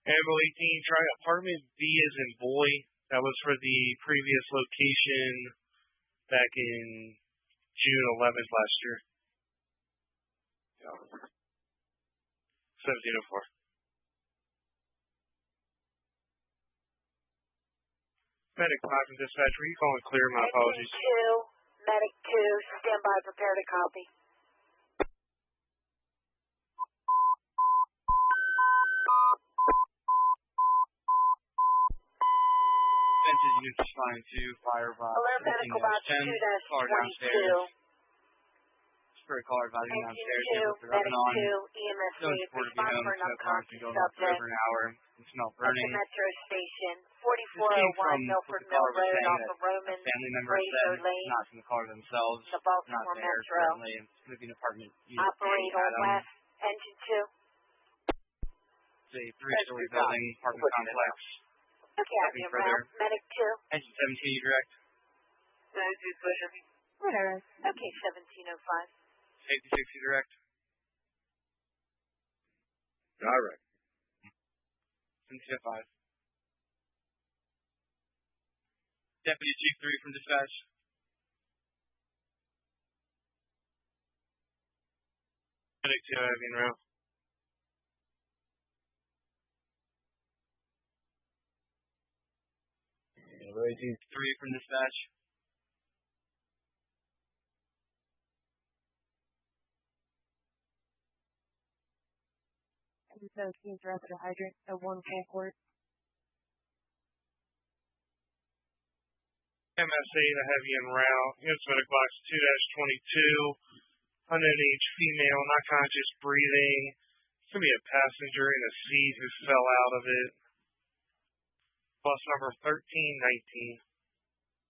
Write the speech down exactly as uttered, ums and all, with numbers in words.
Animal eighteen, try apartment B as in boy. That was for the previous location back in June eleventh last year. Yeah. seventeen oh four. Medic five from dispatch, were you calling clear? My apologies. two, Medic two, stand by, prepare to copy. Fences unit responding to fire by Alert medical box two dash twenty-two. For a caller advising downstairs, two, Medic on. two, E M S Still in three, support of respond the for an home, unconscious going on for subject. over an hour and smell At burning. the metro station, forty-four oh one Milford Mill Road off of Roman family member Razor said, Lane, not from the caller themselves, the not Baltimore there Metro. currently, and moving apartment unit Operate on Adam. west, engine two. It's a three-story building, apartment complex. Okay, I'll be around. Medic two. Engine seventeen, you direct. seventeen, push heavy. Whatever. Okay, seventeen oh five. Safety six, you direct. Direct. seventeen oh five. Deputy Chief three from dispatch. Medic two, heavy in row. three from dispatch. seventeen, directed a hydrant at one full court. M S eight, a heavy en route. Units medic box two dash twenty-two. Unknown age female, not conscious, breathing. It's going to be a passenger in a seat who fell out of it. Bus number thirteen nineteen.